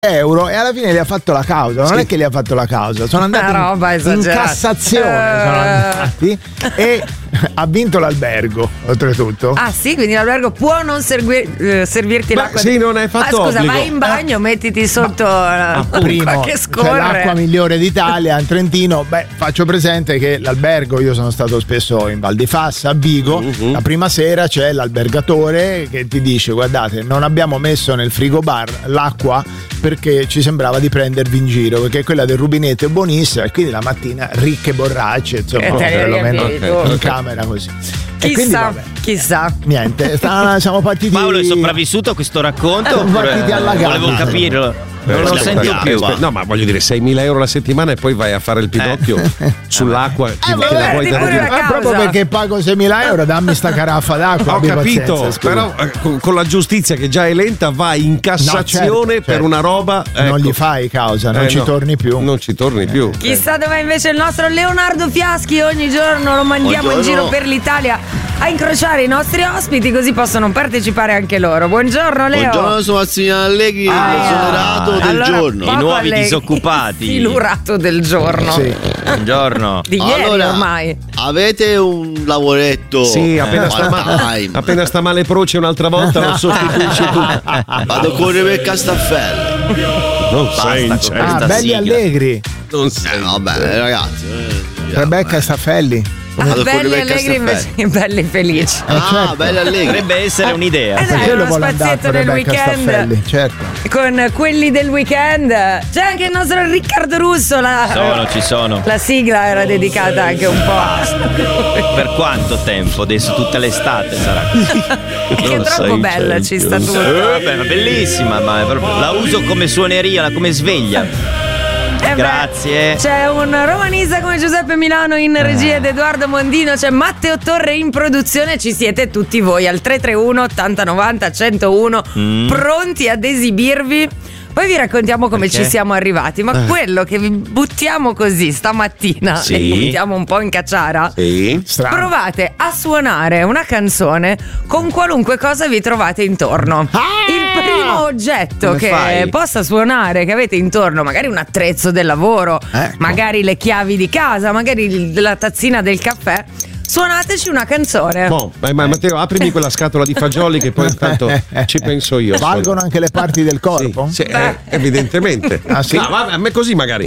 euro e alla fine gli ha fatto la causa. Non è che gli ha fatto la causa, sono andati in Cassazione, sono andati e ha vinto l'albergo, oltretutto. Ah sì, quindi l'albergo può non servirti l'acqua. Sì, non hai fatto scusa, obbligo. vai in bagno, mettiti sotto primo, che scorre. c'è l'acqua migliore d'Italia in Trentino. Beh, faccio presente che l'albergo, io sono stato spesso in Val di Fassa, a Vigo. La prima sera c'è l'albergatore che ti dice: guardate, non abbiamo messo nel frigobar l'acqua perché ci sembrava di prendervi in giro, perché quella del rubinetto è buonissima, e quindi la mattina ricche borracce, insomma, perlomeno in camera così. Chissà. Niente, siamo partiti. Paolo è sopravvissuto a questo racconto? Siamo partiti alla gara. Volevo capirlo. Non lo sento più. No, ma voglio dire, 6.000 euro la settimana e poi vai a fare il pidocchio sull'acqua che la vuoi dare. Proprio perché pago 6.000 euro, dammi sta caraffa d'acqua. Ho capito, però con la giustizia che già è lenta vai in Cassazione certo. Per una roba. Non gli fai causa, non ci torni più. Non ci torni più. Chissà dov'è invece il nostro Leonardo Fiaschi. Ogni giorno lo mandiamo in giro per l'Italia a incrociare i nostri ospiti, così possono partecipare anche loro. Buongiorno Leo. Buongiorno, sono Massimiliano Allegri, esonerato del giorno. I nuovi disoccupati. Silurato del giorno. Sì. Buongiorno. Di ieri ormai. Avete un lavoretto? Sì, appena sta male Proce un'altra volta lo sostituisci tu. Vado con Rebecca Staffelli. Non sei incerto. Belli allegri. Non sei. Vabbè, ragazzi. Rebecca Staffelli. Belli allegri invece che belli felici. Certo. Belli allegri. Potrebbe essere un'idea. Perché lo vuole andare con del Rebecca Staffelli, certo. Con quelli del weekend. C'è anche il nostro Riccardo Russo. Ci sono. La sigla era dedicata anche un po'. Per quanto tempo? Adesso tutta l'estate sarà. Che è troppo bella, ci sta tutto. Vabbè, ma bellissima, ma è proprio, la uso come suoneria, come sveglia. Grazie. C'è un romanista come Giuseppe Milano in regia ed Edoardo Mondino, c'è Matteo Torre in produzione, ci siete tutti voi al 331 80 90 101 pronti ad esibirvi. Poi vi raccontiamo come ci siamo arrivati, ma quello che vi buttiamo così stamattina e buttiamo un po' in cacciara, provate a suonare una canzone con qualunque cosa vi trovate intorno. Il primo oggetto che possa suonare, che avete intorno, magari un attrezzo del lavoro, magari le chiavi di casa, magari la tazzina del caffè. Suonateci una canzone. Vai, Matteo, aprimi quella scatola di fagioli che poi intanto ci penso io. Valgono anche le parti del corpo? Sì, evidentemente. Sì? No, a me così magari.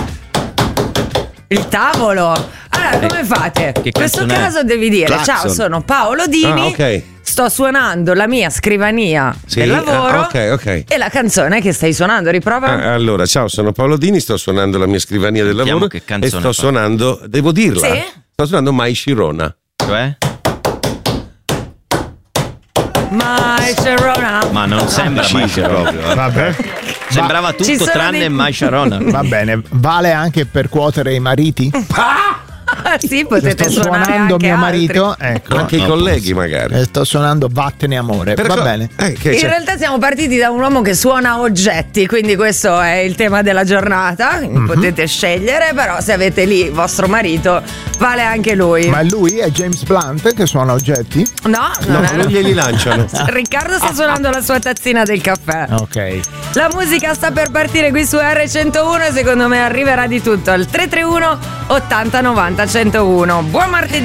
Il tavolo. Allora, come fate? In questo caso devi dire: Claxon. ciao, sono Paolo Dini. Sto suonando la mia scrivania del lavoro. Ok. E la canzone che stai suonando, riprova. Allora, ciao, sono Paolo Dini, sto suonando la mia scrivania del lavoro. Che canzone e sto suonando, devo dirla. Sì? Sto suonando Mai Sharona. Cioè? My Sharona. Ma non sembra Mai Sharona. Vabbè. Sembrava tutto tranne Mai Sharona. Va bene, vale anche per cuotere i mariti? Sì, potete sto suonare suonando anche mio altri. marito, ecco. Anche i colleghi magari. Sto suonando Vattene amore. Va bene. In realtà siamo partiti da un uomo che suona oggetti, quindi questo è il tema della giornata. Potete scegliere, però se avete lì il vostro marito, vale anche lui. Ma lui è James Blunt che suona oggetti? No, non glieli lanciano. Riccardo sta suonando la sua tazzina del caffè. Ok. La musica sta per partire qui su R101 e secondo me arriverà di tutto al 331 80 90 101. Buon martedì.